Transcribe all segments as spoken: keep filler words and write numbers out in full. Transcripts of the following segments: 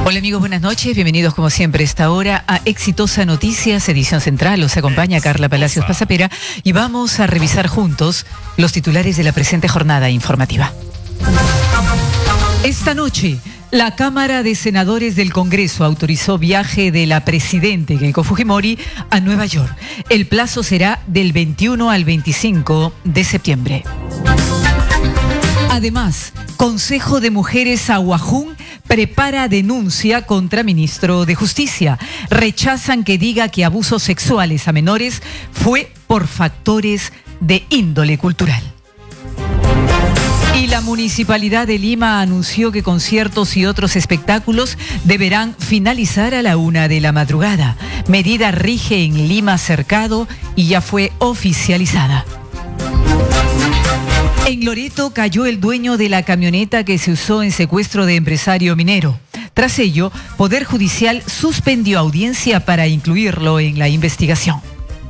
Hola amigos, buenas noches, bienvenidos como siempre a esta hora a Exitosa Noticias, edición central. Los acompaña Carla Palacios Pasapera y vamos a revisar juntos los titulares de la presente jornada informativa. Esta noche, la Cámara de Senadores del Congreso autorizó viaje de la presidenta Keiko Fujimori a Nueva York. El plazo será del veintiuno al veinticinco de septiembre. Además, Consejo de Mujeres Aguajún prepara denuncia contra ministro de Justicia. Rechazan que diga que abusos sexuales a menores fue por factores de índole cultural. Y la Municipalidad de Lima anunció que conciertos y otros espectáculos deberán finalizar a la una de la madrugada. Medida rige en Lima Cercado y ya fue oficializada. En Loreto cayó el dueño de la camioneta que se usó en secuestro de empresario minero. Tras ello, Poder Judicial suspendió audiencia para incluirlo en la investigación.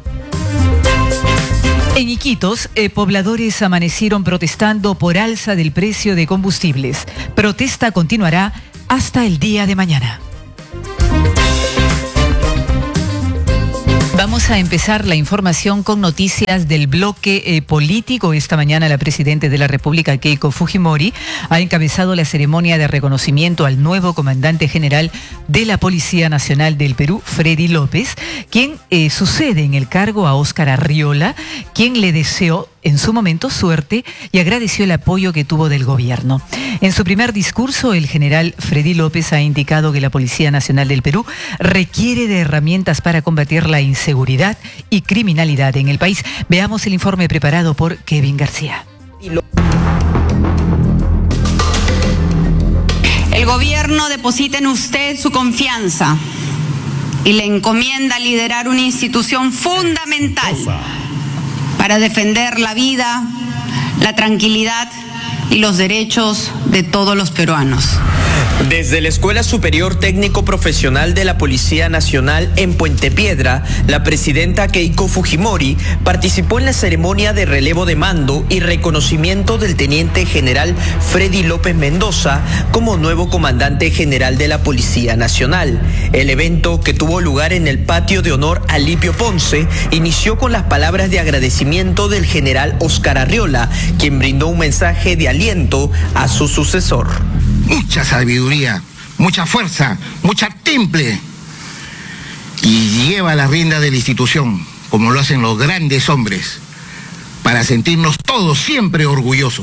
En Iquitos, eh, pobladores amanecieron protestando por alza del precio de combustibles. Protesta continuará hasta el día de mañana. Vamos a empezar la información con noticias del bloque eh, político. Esta mañana la presidenta de la República, Keiko Fujimori, ha encabezado la ceremonia de reconocimiento al nuevo comandante general de la Policía Nacional del Perú, Freddy López, quien eh, sucede en el cargo a Óscar Arriola, quien le deseó en su momento suerte y agradeció el apoyo que tuvo del gobierno. En su primer discurso, el general Freddy López ha indicado que la Policía Nacional del Perú requiere de herramientas para combatir la inseguridad y criminalidad en el país. Veamos el informe preparado por Kevin García. El gobierno deposita en usted su confianza y le encomienda liderar una institución fundamental para defender la vida, la tranquilidad y los derechos de todos los peruanos. Desde la Escuela Superior Técnico Profesional de la Policía Nacional en Puente Piedra, la presidenta Keiko Fujimori participó en la ceremonia de relevo de mando y reconocimiento del teniente general Freddy López Mendoza como nuevo comandante general de la Policía Nacional. El evento, que tuvo lugar en el patio de honor Alipio Ponce, inició con las palabras de agradecimiento del general Óscar Arriola, quien brindó un mensaje de aliento a su sucesor. Mucha sabiduría, mucha fuerza, mucha temple. Y lleva la rienda de la institución, como lo hacen los grandes hombres, para sentirnos todos siempre orgullosos.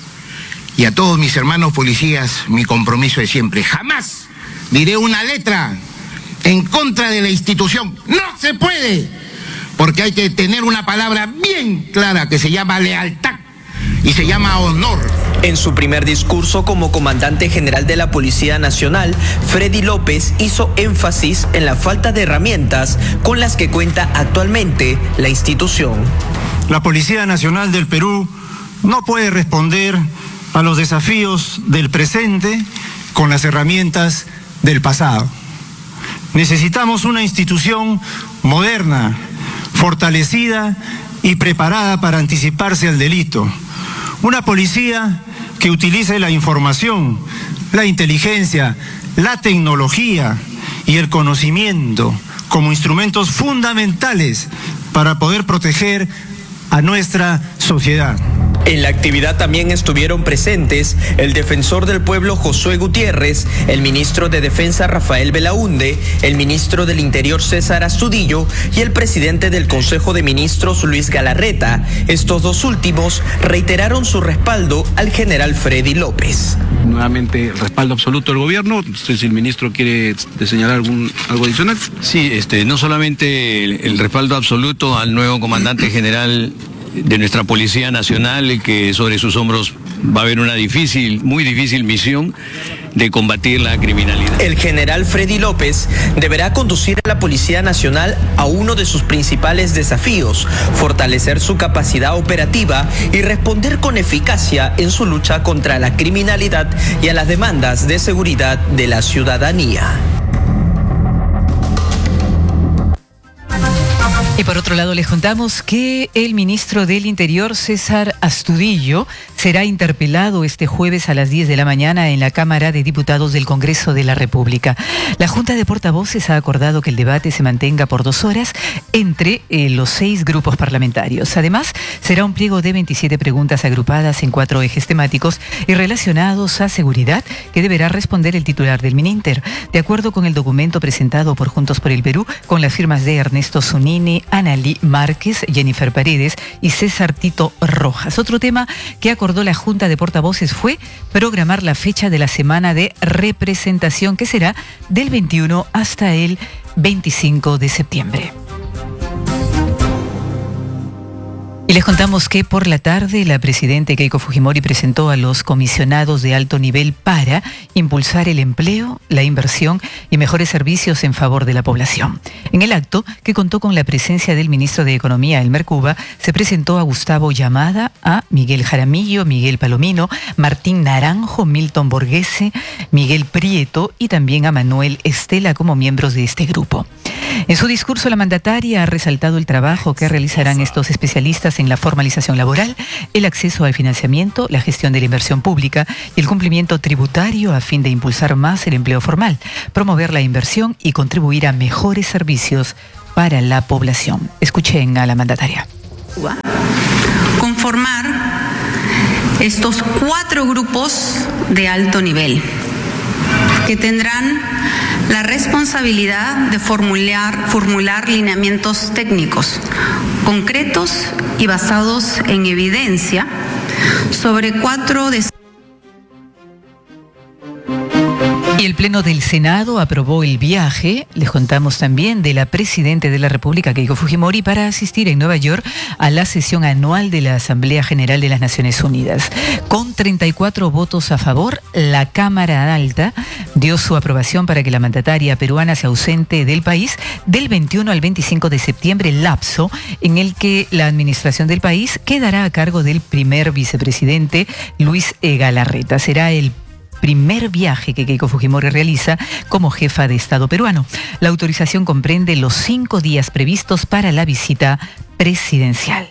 Y a todos mis hermanos policías, mi compromiso es siempre: jamás diré una letra en contra de la institución. ¡No se puede! Porque hay que tener una palabra bien clara que se llama lealtad y se llama honor. En su primer discurso como comandante general de la Policía Nacional, Freddy López hizo énfasis en la falta de herramientas con las que cuenta actualmente la institución. La Policía Nacional del Perú no puede responder a los desafíos del presente con las herramientas del pasado. Necesitamos una institución moderna, fortalecida y preparada para anticiparse al delito. Una policía que utilice la información, la inteligencia, la tecnología y el conocimiento como instrumentos fundamentales para poder proteger a nuestra sociedad. En la actividad también estuvieron presentes el defensor del pueblo Josué Gutiérrez, el ministro de Defensa Rafael Belaúnde, el ministro del Interior César Astudillo y el presidente del Consejo de Ministros Luis Galarreta. Estos dos últimos reiteraron su respaldo al general Freddy López. Nuevamente, respaldo absoluto del gobierno. No sé si el ministro quiere señalar algún, algo adicional. Sí, este, no solamente el, el respaldo absoluto al nuevo comandante general de nuestra Policía Nacional, que sobre sus hombros va a haber una difícil, muy difícil misión de combatir la criminalidad. El general Freddy López deberá conducir a la Policía Nacional a uno de sus principales desafíos: fortalecer su capacidad operativa y responder con eficacia en su lucha contra la criminalidad y a las demandas de seguridad de la ciudadanía. Y por otro lado les contamos que el ministro del Interior, César Astudillo, será interpelado este jueves a las diez de la mañana en la Cámara de Diputados del Congreso de la República. La Junta de Portavoces ha acordado que el debate se mantenga por dos horas entre eh, los seis grupos parlamentarios. Además, será un pliego de veintisiete preguntas agrupadas en cuatro ejes temáticos y relacionados a seguridad que deberá responder el titular del Mininter, de acuerdo con el documento presentado por Juntos por el Perú con las firmas de Ernesto Zunini, Analí Márquez, Jennifer Paredes y César Tito Rojas. Otro tema que acordó la Junta de Portavoces fue programar la fecha de la semana de representación, que será del veintiuno hasta el veinticinco de septiembre. Y les contamos que por la tarde la presidenta Keiko Fujimori presentó a los comisionados de alto nivel para impulsar el empleo, la inversión y mejores servicios en favor de la población. En el acto, que contó con la presencia del ministro de Economía, Elmer Cuba, se presentó a Gustavo Llamada, a Miguel Jaramillo, Miguel Palomino, Martín Naranjo, Milton Borghese, Miguel Prieto y también a Manuel Estela como miembros de este grupo. En su discurso, la mandataria ha resaltado el trabajo que realizarán estos especialistas en la formalización laboral, el acceso al financiamiento, la gestión de la inversión pública y el cumplimiento tributario a fin de impulsar más el empleo formal, promover la inversión y contribuir a mejores servicios para la población. Escuchen a la mandataria. Conformar estos cuatro grupos de alto nivel que tendrán la responsabilidad de formular, formular lineamientos técnicos concretos y basados en evidencia sobre cuatro de Y el Pleno del Senado aprobó el viaje, les contamos también, de la Presidenta de la República, Keiko Fujimori, para asistir en Nueva York a la sesión anual de la Asamblea General de las Naciones Unidas. Con treinta y cuatro votos a favor, la Cámara Alta dio su aprobación para que la mandataria peruana se ausente del país del veintiuno al veinticinco de septiembre, lapso en el que la administración del país quedará a cargo del primer vicepresidente, Luis Galarreta. Será el primer viaje que Keiko Fujimori realiza como jefa de Estado peruano. La autorización comprende los cinco días previstos para la visita presidencial.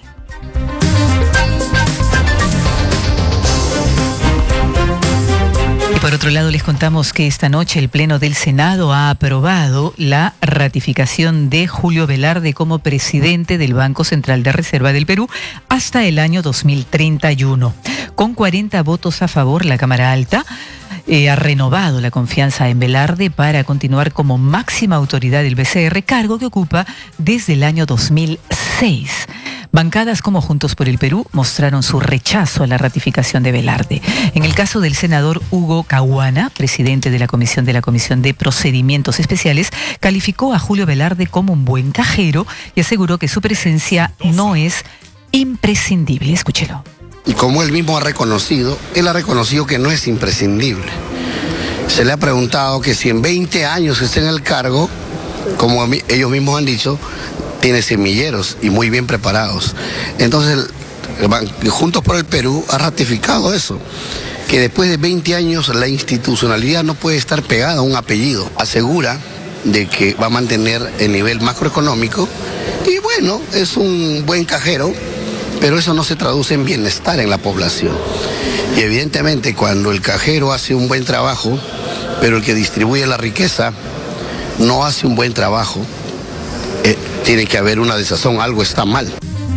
Y por otro lado, les contamos que esta noche el Pleno del Senado ha aprobado la ratificación de Julio Velarde como presidente del Banco Central de Reserva del Perú hasta el año dos mil treinta y uno. Con cuarenta votos a favor, la Cámara Alta eh, ha renovado la confianza en Velarde para continuar como máxima autoridad del B C R, cargo que ocupa desde el año dos mil seis. Bancadas como Juntos por el Perú mostraron su rechazo a la ratificación de Velarde. En el caso del senador Hugo Caguana, presidente de la Comisión de la Comisión de Procedimientos Especiales, calificó a Julio Velarde como un buen cajero y aseguró que su presencia no es imprescindible. Escúchelo. Y como él mismo ha reconocido, él ha reconocido que no es imprescindible. Se le ha preguntado que si en veinte años está en el cargo, como ellos mismos han dicho, tiene semilleros y muy bien preparados. Entonces, Juntos por el Perú ha ratificado eso, que después de veinte años la institucionalidad no puede estar pegada a un apellido. Asegura de que va a mantener el nivel macroeconómico y bueno, es un buen cajero, pero eso no se traduce en bienestar en la población. Y evidentemente cuando el cajero hace un buen trabajo, pero el que distribuye la riqueza no hace un buen trabajo, eh, tiene que haber una desazón, algo está mal.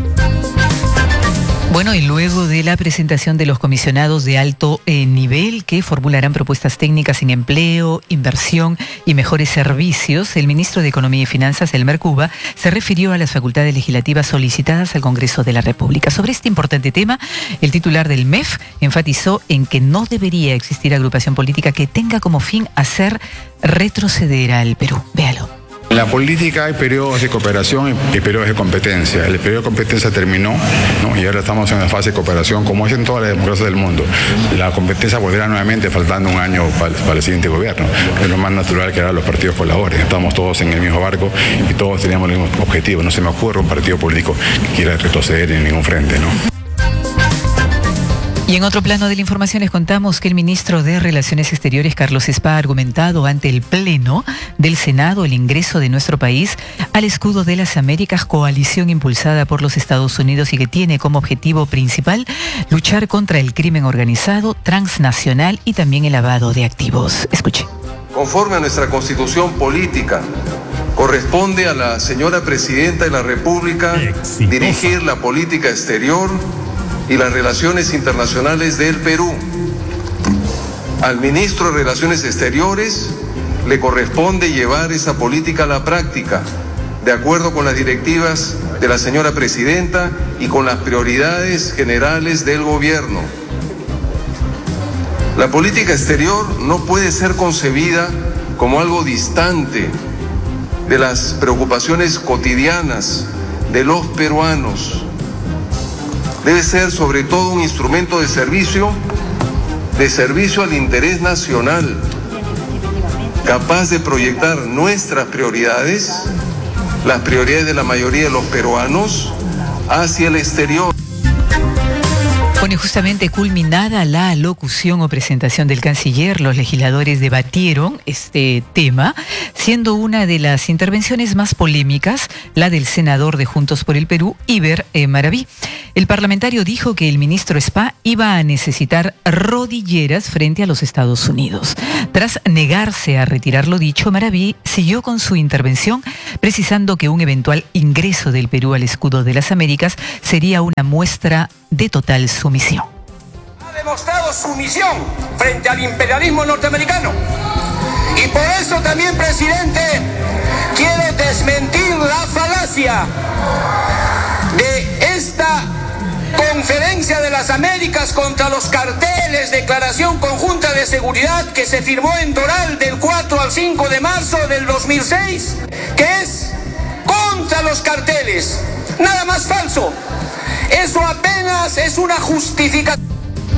Bueno, y luego de la presentación de los comisionados de alto eh, nivel que formularán propuestas técnicas en empleo, inversión y mejores servicios, el ministro de Economía y Finanzas, Elmer Cuba, se refirió a las facultades legislativas solicitadas al Congreso de la República. Sobre este importante tema, el titular del M E F enfatizó en que no debería existir agrupación política que tenga como fin hacer retroceder al Perú. Véalo. En la política hay periodos de cooperación y periodos de competencia. El periodo de competencia terminó, ¿no? Y ahora estamos en la fase de cooperación, como es en todas las democracias del mundo. La competencia volverá nuevamente faltando un año para, para el siguiente gobierno. Es lo más natural que ahora los partidos colaboren. Estamos todos en el mismo barco y todos tenemos el mismo objetivo. No se me ocurre un partido político que quiera retroceder en ningún frente, ¿no? Y en otro plano de la información les contamos que el ministro de Relaciones Exteriores, Carlos Spa, ha argumentado ante el Pleno del Senado el ingreso de nuestro país al Escudo de las Américas, coalición impulsada por los Estados Unidos y que tiene como objetivo principal luchar contra el crimen organizado, transnacional y también el lavado de activos. Escuche. Conforme a nuestra Constitución política, corresponde a la señora Presidenta de la República Exitosa. dirigir la política exterior y las relaciones internacionales del Perú. Al ministro de Relaciones Exteriores le corresponde llevar esa política a la práctica, de acuerdo con las directivas de la señora Presidenta y con las prioridades generales del gobierno. La política exterior no puede ser concebida como algo distante de las preocupaciones cotidianas de los peruanos. Debe ser sobre todo un instrumento de servicio, de servicio al interés nacional, capaz de proyectar nuestras prioridades, las prioridades de la mayoría de los peruanos, hacia el exterior. Bueno, y justamente culminada la alocución o presentación del canciller, los legisladores debatieron este tema, siendo una de las intervenciones más polémicas la del senador de Juntos por el Perú, Iber eh, Maraví. El parlamentario dijo que el ministro Spa iba a necesitar rodilleras frente a los Estados Unidos. Tras negarse a retirar lo dicho, Maraví siguió con su intervención, precisando que un eventual ingreso del Perú al Escudo de las Américas sería una muestra de total sumisión. Ha demostrado sumisión frente al imperialismo norteamericano. Y por eso también, presidente, quiero desmentir la falacia de esta Conferencia de las Américas contra los carteles, declaración conjunta de seguridad que se firmó en Doral del cuatro al cinco de marzo del dos mil seis, que es contra los carteles. Nada más falso. Eso apenas es una justificación.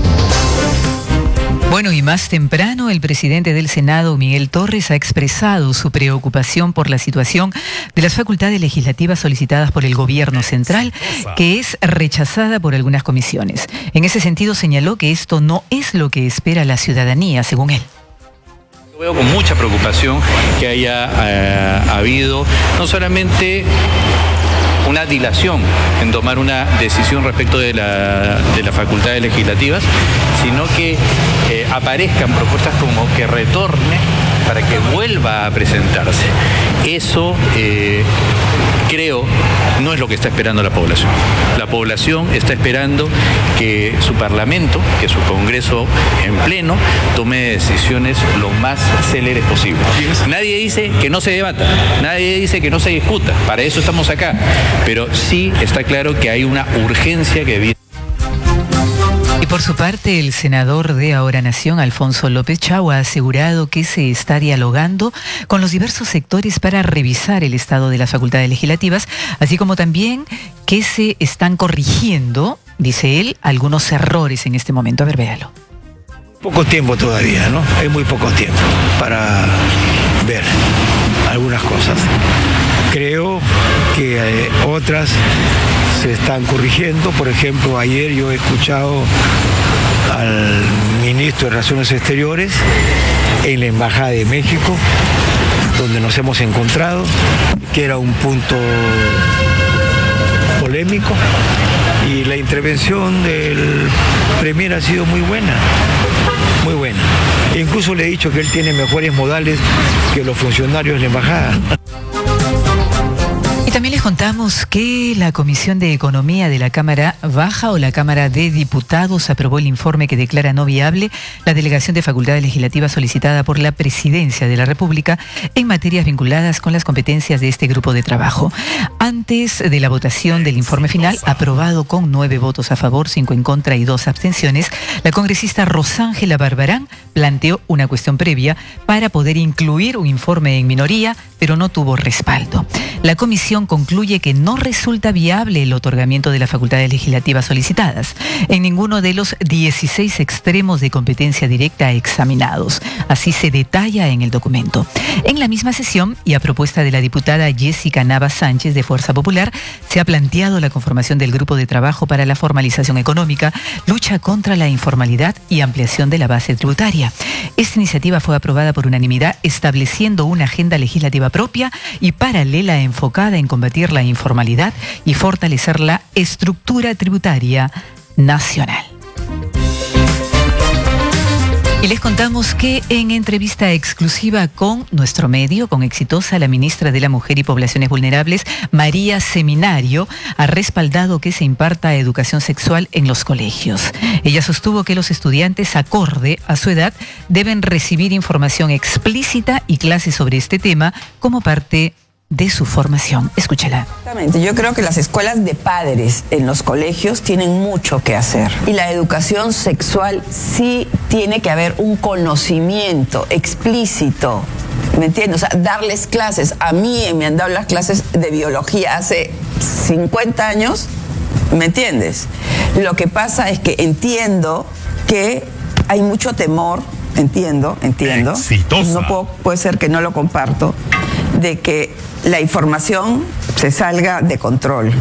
Bueno, y más temprano el presidente del Senado, Miguel Torres, ha expresado su preocupación por la situación de las facultades legislativas solicitadas por el gobierno central, que es rechazada por algunas comisiones. En ese sentido señaló que esto no es lo que espera la ciudadanía, según él. Veo con mucha preocupación que haya eh, habido no solamente una dilación en tomar una decisión respecto de, la, de las facultades legislativas, sino que eh, aparezcan propuestas como que retorne para que vuelva a presentarse. Eso eh, creo no es lo que está esperando la población. La población está esperando que su Parlamento, que su Congreso en pleno, tome decisiones lo más céleres posible. Nadie dice que no se debata, nadie dice que no se discuta, para eso estamos acá, pero sí está claro que hay una urgencia que viene. Y por su parte, el senador de Ahora Nación, Alfonso López Chau, ha asegurado que se está dialogando con los diversos sectores para revisar el estado de las facultades legislativas, así como también que se están corrigiendo, dice él, algunos errores en este momento. A ver, véalo. Poco tiempo todavía, ¿no? Hay muy poco tiempo para ver algunas cosas. Creo que eh, otras se están corrigiendo. Por ejemplo, ayer yo he escuchado al ministro de Relaciones Exteriores en la Embajada de México, donde nos hemos encontrado, que era un punto polémico, y la intervención del Premier ha sido muy buena, muy buena. E incluso le he dicho que él tiene mejores modales que los funcionarios de la Embajada. Y también les contamos que la Comisión de Economía de la Cámara Baja o la Cámara de Diputados aprobó el informe que declara no viable la delegación de facultades legislativas solicitada por la Presidencia de la República en materias vinculadas con las competencias de este grupo de trabajo. Antes de la votación del informe final, aprobado con nueve votos a favor, cinco en contra y dos abstenciones, la congresista Rosángela Barbarán planteó una cuestión previa para poder incluir un informe en minoría, pero no tuvo respaldo. La comisión concluye que no resulta viable el otorgamiento de las facultades legislativas solicitadas en ninguno de los dieciséis extremos de competencia directa examinados. Así se detalla en el documento. En la misma sesión, y a propuesta de la diputada Jessica Nava Sánchez de Fuerza Popular, se ha planteado la conformación del Grupo de Trabajo para la Formalización Económica, lucha contra la informalidad y ampliación de la base tributaria. Esta iniciativa fue aprobada por unanimidad, estableciendo una agenda legislativa propia y paralela enfocada en combatir la informalidad y fortalecer la estructura tributaria nacional. Y les contamos que en entrevista exclusiva con nuestro medio, con Exitosa, la ministra de la Mujer y Poblaciones Vulnerables, María Seminario, ha respaldado que se imparta educación sexual en los colegios. Ella sostuvo que los estudiantes, acorde a su edad, deben recibir información explícita y clases sobre este tema como parte de su formación. Escúchala. Exactamente. Yo creo que las escuelas de padres en los colegios tienen mucho que hacer. Y la educación sexual sí tiene que haber un conocimiento explícito. ¿Me entiendes? O sea, darles clases. A mí me han dado las clases de biología hace cincuenta años. ¿Me entiendes? Lo que pasa es que entiendo que hay mucho temor. Entiendo, entiendo. Exitosa. No puedo, puede ser que no lo comparto, de que la información se salga de control.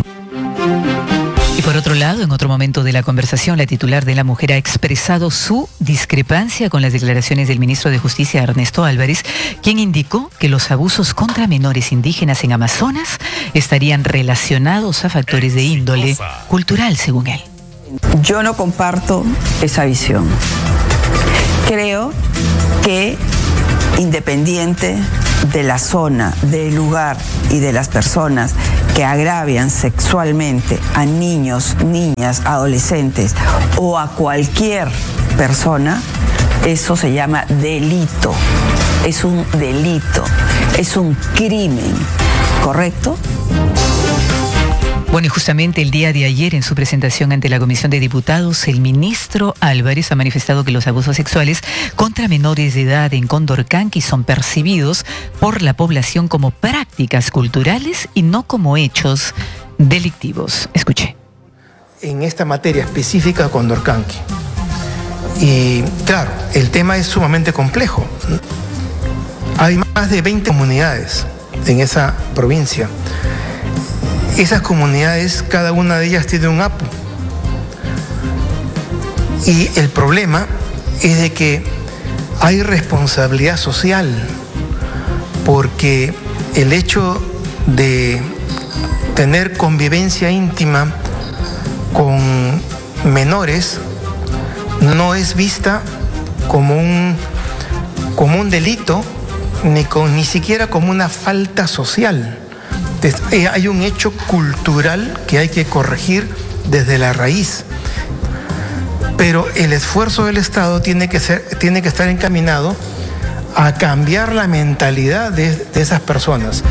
Y por otro lado, en otro momento de la conversación, la titular de la Mujer ha expresado su discrepancia con las declaraciones del ministro de Justicia, Ernesto Álvarez, quien indicó que los abusos contra menores indígenas en Amazonas estarían relacionados a factores de índole cultural, según él. Yo no comparto esa visión. Creo que independiente de la zona, del lugar y de las personas que agravian sexualmente a niños, niñas, adolescentes o a cualquier persona, eso se llama delito. Es un delito, es un crimen, ¿correcto? Bueno, y justamente el día de ayer, en su presentación ante la Comisión de Diputados, el ministro Álvarez ha manifestado que los abusos sexuales contra menores de edad en Condorcanqui son percibidos por la población como prácticas culturales y no como hechos delictivos. Escuche. En esta materia específica de Condorcanqui. Y claro, el tema es sumamente complejo. Hay más de veinte comunidades en esa provincia. Esas comunidades, cada una de ellas tiene un A P U. Y el problema es de que hay responsabilidad social, porque el hecho de tener convivencia íntima con menores no es vista como un, como un delito, ni, con, ni siquiera como una falta social. Hay un hecho cultural que hay que corregir desde la raíz. Pero el esfuerzo del Estado tiene que ser, tiene que estar encaminado a cambiar la mentalidad de, de esas personas.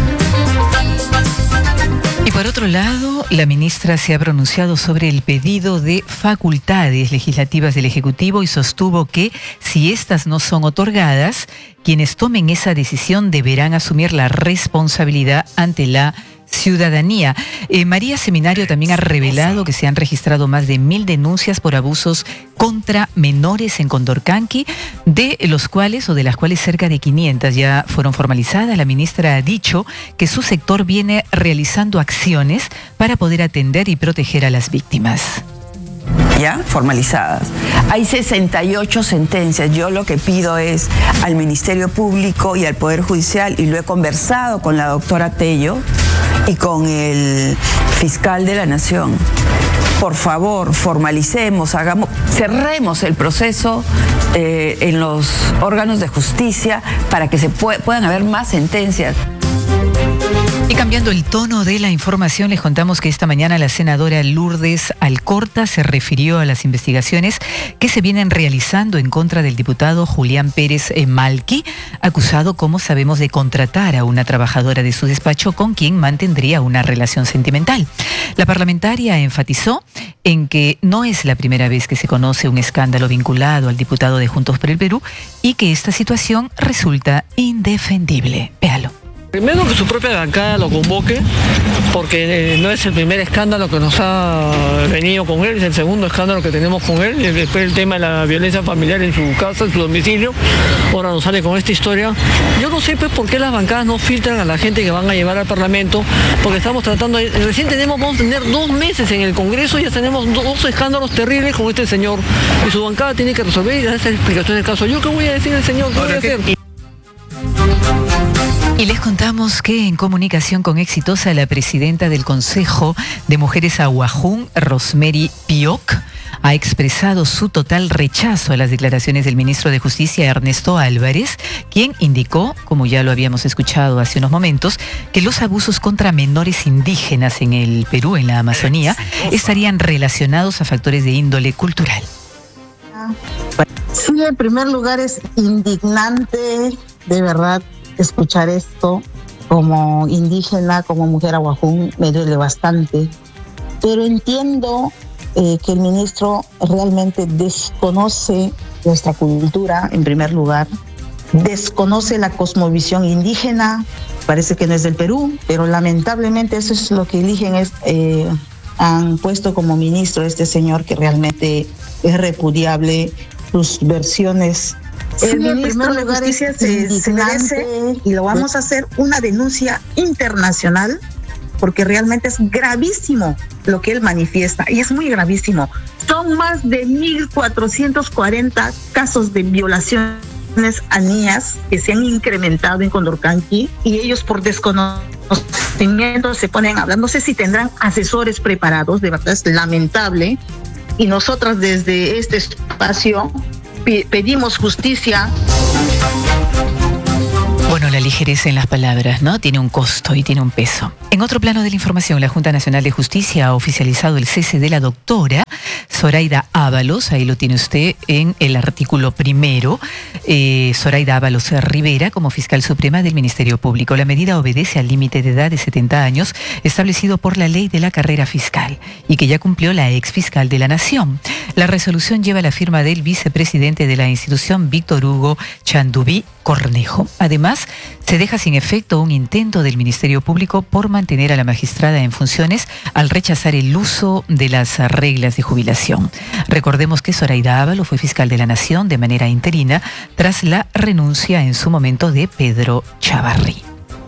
Y por otro lado, la ministra se ha pronunciado sobre el pedido de facultades legislativas del Ejecutivo y sostuvo que si estas no son otorgadas, quienes tomen esa decisión deberán asumir la responsabilidad ante la ciudadanía. Eh, María Seminario también ha revelado que se han registrado más de mil denuncias por abusos contra menores en Condorcanqui, de los cuales o de las cuales cerca de quinientas ya fueron formalizadas. La ministra ha dicho que su sector viene realizando acciones para poder atender y proteger a las víctimas. ¿Ya? Formalizadas. Hay sesenta y ocho sentencias. Yo lo que pido es al Ministerio Público y al Poder Judicial, y lo he conversado con la doctora Tello y con el fiscal de la Nación. Por favor, formalicemos, hagamos, cerremos el proceso eh, en los órganos de justicia para que se pued, puedan haber más sentencias. Y cambiando el tono de la información, les contamos que esta mañana la senadora Lourdes Alcorta se refirió a las investigaciones que se vienen realizando en contra del diputado Julián Pérez Malqui, acusado, como sabemos, de contratar a una trabajadora de su despacho con quien mantendría una relación sentimental. La parlamentaria enfatizó en que no es la primera vez que se conoce un escándalo vinculado al diputado de Juntos por el Perú y que esta situación resulta indefendible. Véalo. Primero que su propia bancada lo convoque, porque eh, no es el primer escándalo que nos ha venido con él, es el segundo escándalo que tenemos con él, y después el tema de la violencia familiar en su casa, en su domicilio, ahora nos sale con esta historia. Yo no sé pues por qué las bancadas no filtran a la gente que van a llevar al Parlamento, porque estamos tratando, de, recién tenemos, vamos a tener dos meses en el Congreso y ya tenemos dos escándalos terribles con este señor, y su bancada tiene que resolver y dar esa explicación del caso. ¿Yo qué voy a decir al señor? ¿Qué voy a hacer? Y les contamos que en comunicación con Exitosa, la presidenta del Consejo de Mujeres Aguajún, Rosemary Pioc, ha expresado su total rechazo a las declaraciones del ministro de Justicia, Ernesto Álvarez, quien indicó, como ya lo habíamos escuchado hace unos momentos, que los abusos contra menores indígenas en el Perú, en la Amazonía, estarían relacionados a factores de índole cultural. Sí, en primer lugar es indignante, de verdad, escuchar esto. Como indígena, como mujer aguajún, me duele bastante, pero entiendo eh, que el ministro realmente desconoce nuestra cultura, en primer lugar, desconoce la cosmovisión indígena, parece que no es del Perú, pero lamentablemente eso es lo que eligen, es, eh, han puesto como ministro este señor que realmente es repudiable sus versiones. El sí, ministro de Justicia se, se merece, y lo vamos a hacer, una denuncia internacional, porque realmente es gravísimo lo que él manifiesta, y es muy gravísimo. Son más de mil cuatrocientos cuarenta casos de violaciones a niñas que se han incrementado en Condorcanqui, y ellos por desconocimiento se ponen a hablar. No sé si tendrán asesores preparados, de verdad es lamentable, y nosotras desde este espacio pedimos justicia. Bueno, la ligereza en las palabras, ¿no? Tiene un costo y tiene un peso. En otro plano de la información, la Junta Nacional de Justicia ha oficializado el cese de la doctora Zoraida Ábalos. Ahí lo tiene usted en el artículo primero. Eh, Zoraida Ábalos Rivera como fiscal suprema del Ministerio Público. La medida obedece al límite de edad de setenta años establecido por la ley de la carrera fiscal y que ya cumplió la ex fiscal de la Nación. La resolución lleva la firma del vicepresidente de la institución, Víctor Hugo Chandubí Cornejo. Además, se deja sin efecto un intento del Ministerio Público por mantener a la magistrada en funciones al rechazar el uso de las reglas de jubilación. Recordemos que Zoraida Ábalos fue fiscal de la Nación de manera interina tras la renuncia en su momento de Pedro Chavarri.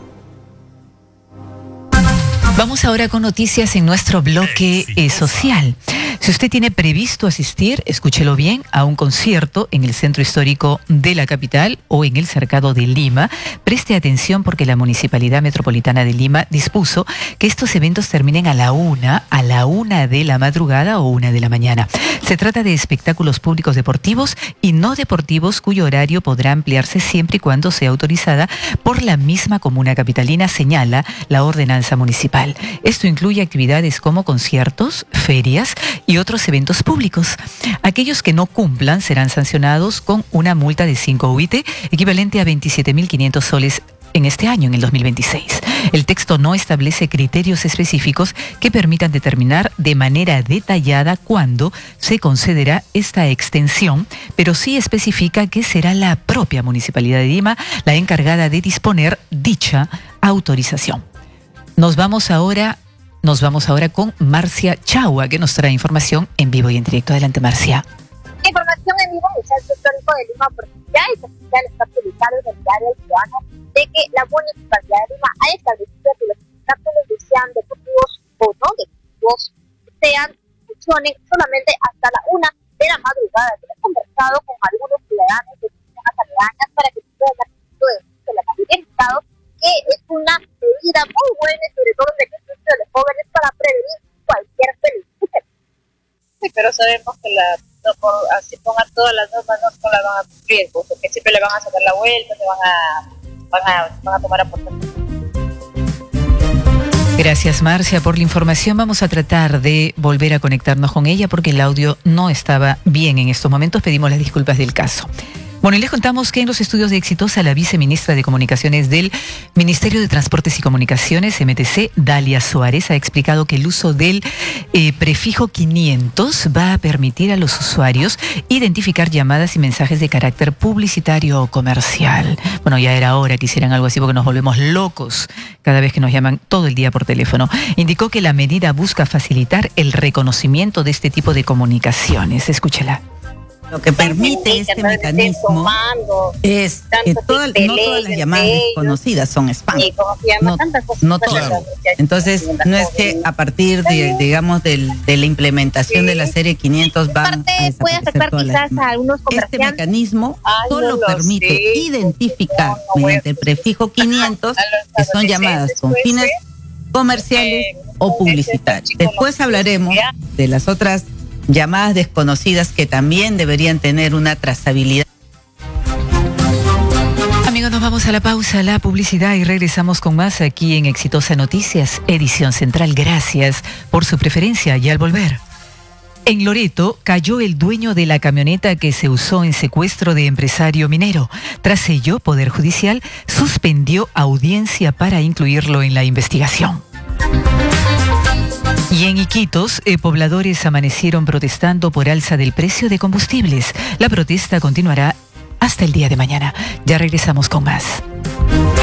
Vamos ahora con noticias en nuestro bloque eh, social. Si usted tiene previsto asistir, escúchelo bien, a un concierto en el centro histórico de la capital o en el cercado de Lima, preste atención porque la Municipalidad Metropolitana de Lima dispuso que estos eventos terminen a la una, a la una de la madrugada o una de la mañana. Se trata de espectáculos públicos deportivos y no deportivos cuyo horario podrá ampliarse siempre y cuando sea autorizada por la misma comuna capitalina, señala la ordenanza municipal. Esto incluye actividades como conciertos, ferias y otros eventos públicos. Aquellos que no cumplan serán sancionados con una multa de cinco U I T, equivalente a veintisiete mil quinientos soles en este año, en el dos mil veintiséis. El texto no establece criterios específicos que permitan determinar de manera detallada cuándo se concederá esta extensión, pero sí especifica que será la propia Municipalidad de Lima la encargada de disponer dicha autorización. Nos vamos ahora, nos vamos ahora con Marcia Chagua, que nos trae información en vivo y en directo. Adelante, Marcia. Información en vivo del Centro Histórico de Lima, porque ya es oficial, está publicado en el diario El Ciudadano, de que la Municipalidad de Lima ha establecido que los espectáculos que sean deportivos o no deportivos sean, funcionen solamente hasta la una de la madrugada. Yo he conversado con algunos ciudadanos de zonas aledañas para que puedan dar testimonio de la mayoría del Estado, que es una medida muy buena, sobre todo en el beneficio de los jóvenes, para prevenir cualquier peligro. Sí, pero sabemos que la, no, por así pongan todas las normas, no, no las van a cumplir, porque siempre le van a sacar la vuelta, se van a, van a, van a tomar aportaciones. Gracias, Marcia, por la información. Vamos a tratar de volver a conectarnos con ella porque el audio no estaba bien en estos momentos. Pedimos las disculpas del caso. Bueno, y les contamos que en los estudios de Exitosa, la viceministra de Comunicaciones del Ministerio de Transportes y Comunicaciones, M T C, Dalia Suárez, ha explicado que el uso del eh, prefijo quinientos va a permitir a los usuarios identificar llamadas y mensajes de carácter publicitario o comercial. Bueno, ya era hora que hicieran algo así porque nos volvemos locos cada vez que nos llaman todo el día por teléfono. Indicó que la medida busca facilitar el reconocimiento de este tipo de comunicaciones. Escúchela. Lo que permite este mecanismo es que todas, no todas las llamadas desconocidas son spam. No, no todas. Entonces, no es que a partir de, digamos, del, de la implementación de la serie quinientos van a desaparecer todas las llamadas. Este mecanismo solo permite identificar mediante el prefijo quinientos que son llamadas con fines comerciales o publicitarios. Después hablaremos de las otras llamadas desconocidas que también deberían tener una trazabilidad. Amigos, nos vamos a la pausa, a la publicidad y regresamos con más aquí en Exitosa Noticias, edición central. Gracias por su preferencia y al volver. En Loreto cayó el dueño de la camioneta que se usó en secuestro de empresario minero. Tras ello, Poder Judicial suspendió audiencia para incluirlo en la investigación. Y en Iquitos, eh, pobladores amanecieron protestando por alza del precio de combustibles. La protesta continuará hasta el día de mañana. Ya regresamos con más.